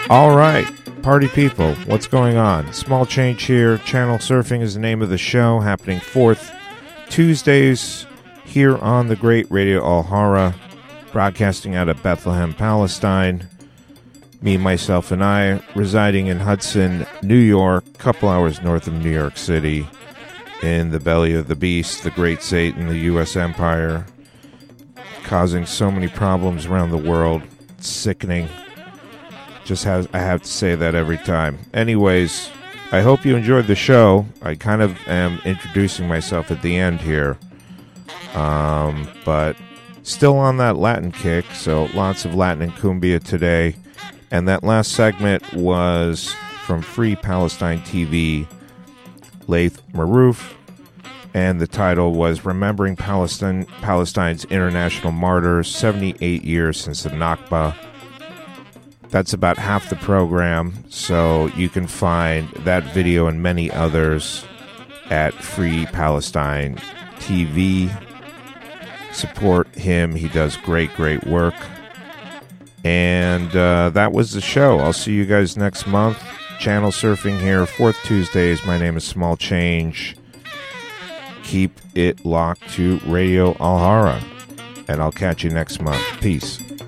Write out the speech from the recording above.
All right, party people, what's going on? Small Change here. Channel Surfing is the name of the show, happening fourth Tuesdays here on the great Radio Al-Hara, broadcasting out of Bethlehem, Palestine. Me, myself, and I residing in Hudson, New York, a couple hours north of New York City, in the belly of the beast, the great Satan, the U.S. Empire, causing so many problems around the world. It's sickening. I have to say that every time. Anyways, I hope you enjoyed the show. I kind of am introducing myself at the end here. But still on that Latin kick, so lots of Latin and Cumbia today. And that last segment was from Free Palestine TV, Laith Marouf, and the title was Remembering Palestine's International Martyrs, 78 years since the Nakba. That's about half the program, so you can find that video and many others at Free Palestine TV. Support him. He does great work. And that was the show. I'll see you guys next month. Channel Surfing here, fourth Tuesdays. My name is Small Change. Keep it locked to Radio Al-Hara. And I'll catch you next month. Peace.